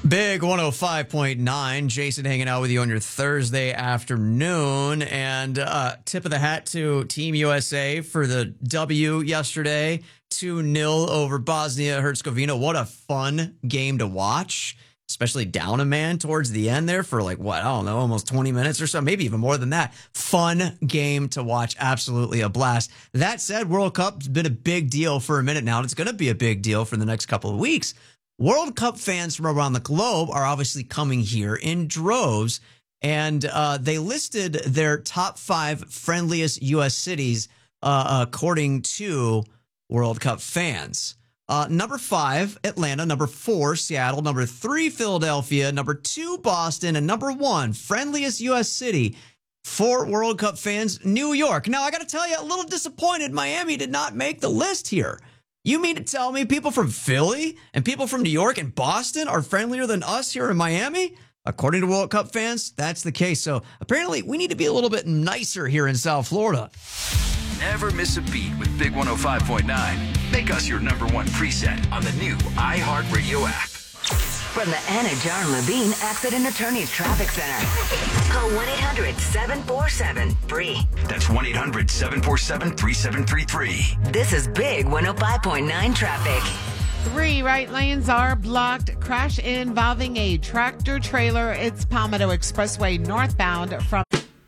Big 105.9. Jason hanging out with you on your Thursday afternoon. And tip of the hat to Team USA for the W yesterday. 2-0 over Bosnia-Herzegovina. What a fun game to watch, especially down a man towards the end there for almost 20 minutes or so, maybe even more than that. Fun game to watch. Absolutely a blast. That said, World Cup's been a big deal for a minute now, and it's going to be a big deal for the next couple of weeks. World Cup fans from around the globe are obviously coming here in droves, and they listed their top 5 friendliest U.S. cities according to World Cup fans. Number 5, Atlanta. Number 4, Seattle. Number 3, Philadelphia. Number 2, Boston. And number 1, friendliest U.S. city for World Cup fans, New York. Now, I got to tell you, a little disappointed Miami did not make the list here. You mean to tell me people from Philly and people from New York and Boston are friendlier than us here in Miami? According to World Cup fans, that's the case. So apparently we need to be a little bit nicer here in South Florida. Never miss a beat with Big 105.9. Make us your number 1 preset on the new iHeartRadio app. From the Anna John Levine Accident Attorneys Traffic Center. Call 1-800-747-FREE. That's 1-800-747-3733. This is Big 105.9 traffic. 3 right lanes are blocked. Crash involving a tractor trailer. It's Palmetto Expressway northbound from...